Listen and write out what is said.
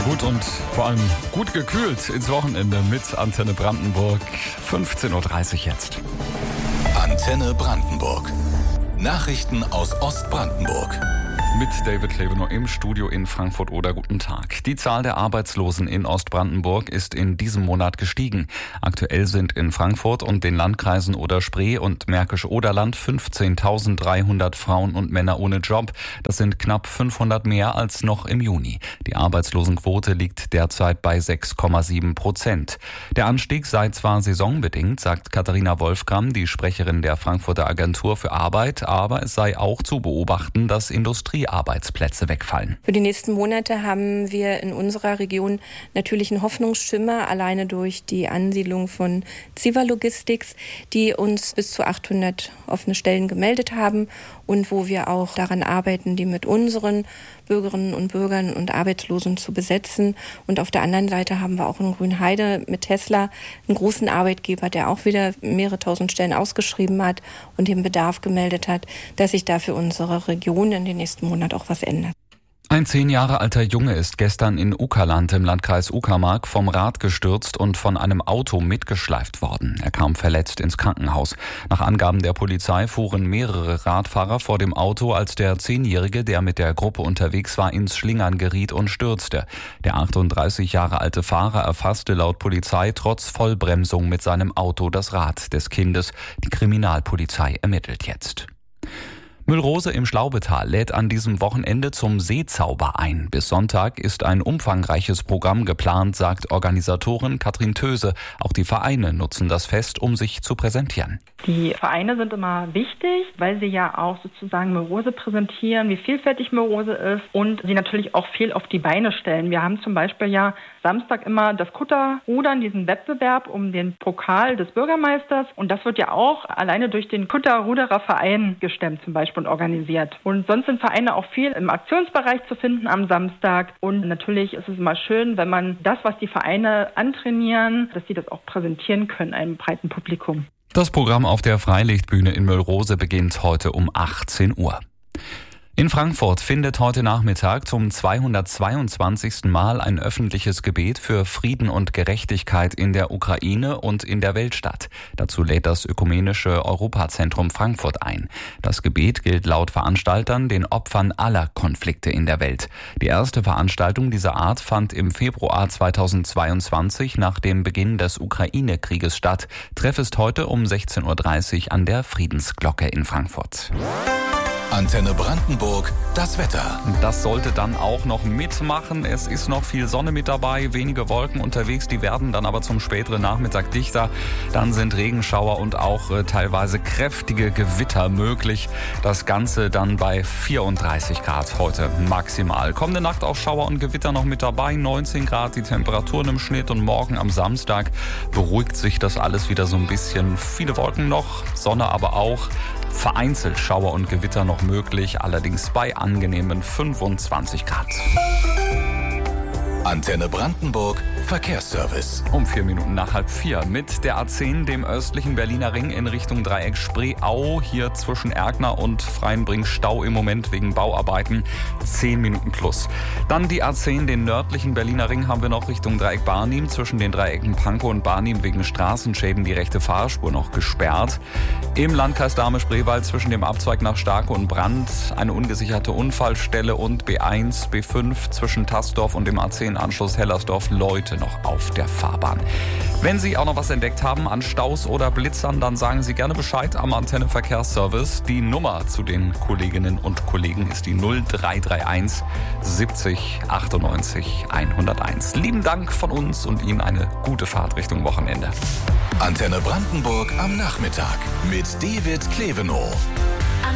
Gut und vor allem gut gekühlt ins Wochenende mit Antenne Brandenburg. 15.30 Uhr jetzt. Antenne Brandenburg. Nachrichten aus Ostbrandenburg. Mit David Klevenow im Studio in Frankfurt-Oder. Guten Tag. Die Zahl der Arbeitslosen in Ostbrandenburg ist in diesem Monat gestiegen. Aktuell sind in Frankfurt und den Landkreisen Oder-Spree und Märkisch-Oderland 15.300 Frauen und Männer ohne Job. Das sind knapp 500 mehr als noch im Juni. Die Arbeitslosenquote liegt derzeit bei 6,7%. Der Anstieg sei zwar saisonbedingt, sagt Katharina Wolfgram, die Sprecherin der Frankfurter Agentur für Arbeit, aber es sei auch zu beobachten, dass Industriearbeitsplätze wegfallen. Für die nächsten Monate haben wir in unserer Region natürlich einen Hoffnungsschimmer, alleine durch die Ansiedlung von Ziva Logistics, die uns bis zu 800 offene Stellen gemeldet haben und wo wir auch daran arbeiten, die mit unseren Bürgerinnen und Bürgern und Arbeitslosen zu besetzen. Und auf der anderen Seite haben wir auch in Grünheide mit Tesla einen großen Arbeitgeber, der auch wieder mehrere tausend Stellen ausgeschrieben hat und den Bedarf gemeldet hat, dass sich da für unsere Region in den nächsten Monaten auch was ändert. Ein 10 Jahre alter Junge ist gestern in Uckerland im Landkreis Uckermark vom Rad gestürzt und von einem Auto mitgeschleift worden. Er kam verletzt ins Krankenhaus. Nach Angaben der Polizei fuhren mehrere Radfahrer vor dem Auto, als der 10-Jährige, der mit der Gruppe unterwegs war, ins Schlingern geriet und stürzte. Der 38 Jahre alte Fahrer erfasste laut Polizei trotz Vollbremsung mit seinem Auto das Rad des Kindes. Die Kriminalpolizei ermittelt jetzt. Müllrose im Schlaubetal lädt an diesem Wochenende zum Seezauber ein. Bis Sonntag ist ein umfangreiches Programm geplant, sagt Organisatorin Katrin Töse. Auch die Vereine nutzen das Fest, um sich zu präsentieren. Die Vereine sind immer wichtig, weil sie ja auch sozusagen Müllrose präsentieren, wie vielfältig Müllrose ist und sie natürlich auch viel auf die Beine stellen. Wir haben zum Beispiel ja Samstag immer das Kutterrudern, diesen Wettbewerb um den Pokal des Bürgermeisters. Und das wird ja auch alleine durch den Kutterrudererverein gestemmt zum Beispiel und organisiert. Und sonst sind Vereine auch viel im Aktionsbereich zu finden am Samstag. Und natürlich ist es immer schön, wenn man das, was die Vereine antrainieren, dass sie das auch präsentieren können einem breiten Publikum. Das Programm auf der Freilichtbühne in Müllrose beginnt heute um 18 Uhr. In Frankfurt findet heute Nachmittag zum 222. Mal ein öffentliches Gebet für Frieden und Gerechtigkeit in der Ukraine und in der Welt statt. Dazu lädt das Ökumenische Europazentrum Frankfurt ein. Das Gebet gilt laut Veranstaltern den Opfern aller Konflikte in der Welt. Die erste Veranstaltung dieser Art fand im Februar 2022 nach dem Beginn des Ukraine-Krieges statt. Treff ist heute um 16.30 Uhr an der Friedensglocke in Frankfurt. Antenne Brandenburg, das Wetter. Das sollte dann auch noch mitmachen. Es ist noch viel Sonne mit dabei, wenige Wolken unterwegs, die werden dann aber zum späteren Nachmittag dichter. Dann sind Regenschauer und auch teilweise kräftige Gewitter möglich. Das Ganze dann bei 34 Grad heute maximal. Kommende Nacht auch Schauer und Gewitter noch mit dabei, 19 Grad die Temperaturen im Schnitt und morgen am Samstag beruhigt sich das alles wieder so ein bisschen. Viele Wolken noch, Sonne aber auch. Vereinzelt Schauer und Gewitter noch möglich, allerdings bei angenehmen 25 Grad. Antenne Brandenburg, Verkehrsservice. Um 4 Minuten nach 3:30 mit der A10, dem östlichen Berliner Ring in Richtung Dreieck Spreeau. Hier zwischen Erkner und Freienbring Stau im Moment wegen Bauarbeiten. 10 Minuten plus. Dann die A10, den nördlichen Berliner Ring haben wir noch Richtung Dreieck Barnim. Zwischen den Dreiecken Pankow und Barnim wegen Straßenschäden die rechte Fahrspur noch gesperrt. Im Landkreis Dahme-Spreewald zwischen dem Abzweig nach Starke und Brand eine ungesicherte Unfallstelle und B1, B5 zwischen Tassdorf und dem A10-Anschluss Hellersdorf-Leute noch auf der Fahrbahn. Wenn Sie auch noch was entdeckt haben an Staus oder Blitzern, dann sagen Sie gerne Bescheid am Antenne Verkehrsservice. Die Nummer zu den Kolleginnen und Kollegen ist die 0331 70 98 101. Lieben Dank von uns und Ihnen eine gute Fahrt Richtung Wochenende. Antenne Brandenburg am Nachmittag mit David Klevenow.